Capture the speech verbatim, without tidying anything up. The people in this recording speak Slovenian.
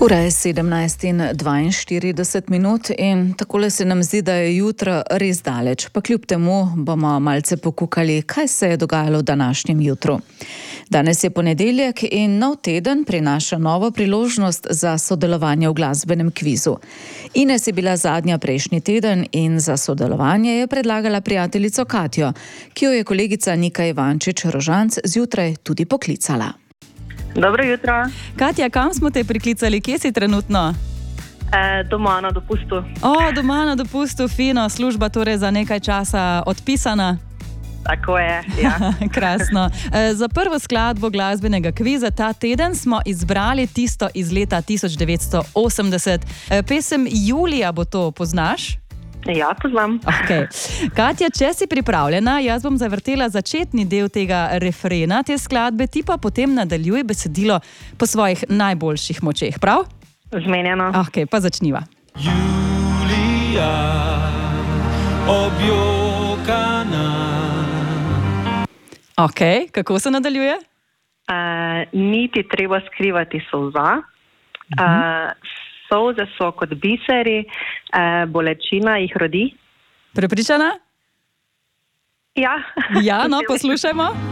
Ura je sedemnajst in dvainštirideset minut in takole se nam zdi, da je jutro res daleč. Pa kljub temu bomo malce pokukali, kaj se je dogajalo v današnjem jutru. Danes je ponedeljek in nov teden prinaša novo priložnost za sodelovanje v glasbenem kvizu. Ines je bila zadnja prejšnji teden in za sodelovanje je predlagala prijateljico Katjo, ki jo je kolegica Nika Ivančič-Rožanc zjutraj tudi poklicala. Dobro jutro. Katja, kam smo te priklicali? Kje si trenutno? E, doma na dopustu. O, doma na dopustu, fino. Služba torej za nekaj časa odpisana. Tako je, ja. Krasno. E, za prvo skladbo glasbenega kviza ta teden smo izbrali tisto iz leta tisoč devetsto osemdeset. E, pesem Julija bo to, poznaš? Ja, poznam. Okay. Katja, če si pripravljena, jaz bom zavrtela začetni del tega refrena te skladbe, ti pa potem nadaljuj besedilo po svojih najboljših močeh, prav? Zmenjeno. Ok, pa začniva. Julija, objokana. Ok, kako se nadaljuje? E, ni ti treba skrivati solza. Uh-huh. E, solze so kot biseri, e, bolečina jih rodi. Prepričana? Ja. Ja, no, poslušajmo.